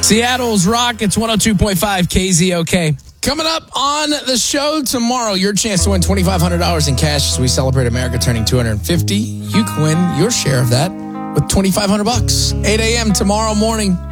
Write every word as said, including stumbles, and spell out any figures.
Seattle's Rockets, one oh two point five K Z O K. Coming up on the show tomorrow, your chance to win twenty-five hundred dollars in cash as we celebrate America turning two hundred fifty. You can win your share of that with twenty-five hundred bucks. eight a.m. tomorrow morning.